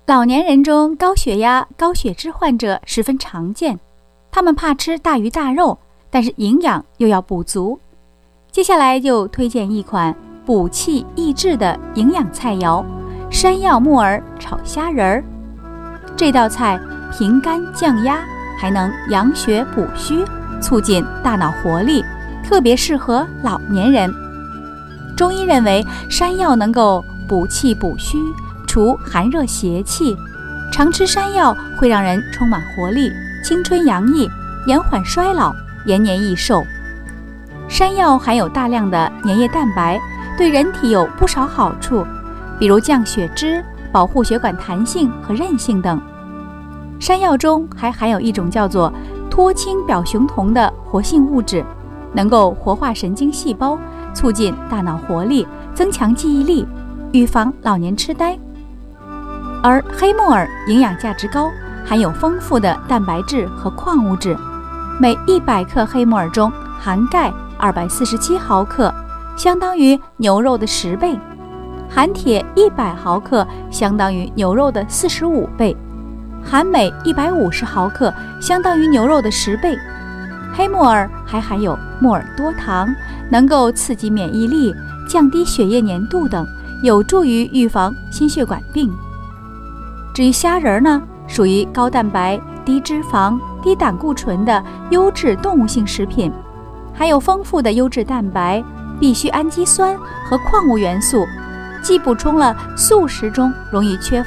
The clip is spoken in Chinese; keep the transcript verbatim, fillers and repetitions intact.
老年人中高血压、高血脂患者十分常见，他们怕吃大鱼大肉，但是营养又要补足。接下来就推荐一款补气益智的营养菜肴——山药木耳炒虾仁儿。这道菜平肝降压，还能养血补虚，促进大脑活力，特别适合老年人。中医认为山药能够补气补虚，除寒热邪气，常吃山药会让人充满活力，青春洋溢，延缓衰老，延年益寿。山药含有大量的粘液蛋白，对人体有不少好处，比如降血脂、保护血管弹性和韧性等。山药中还含有一种叫做脱氢表雄酮的活性物质，能够活化神经细胞，促进大脑活力，增强记忆力，预防老年痴呆。而黑木耳营养价值高，含有丰富的蛋白质和矿物质，每一百克黑木耳中含钙二百四十七毫克，相当于牛肉的十倍；含铁一百毫克，相当于牛肉的四十五倍；含镁一百五十毫克，相当于牛肉的十倍。黑木耳还含有木耳多糖，能够刺激免疫力，降低血液粘度等，有助于预防心血管病。至于虾仁呢，属于高蛋白、低脂肪、低胆固醇的优质动物性食品，含有丰富的优质蛋白、必需氨基酸和矿物元素，既补充了素食中容易缺乏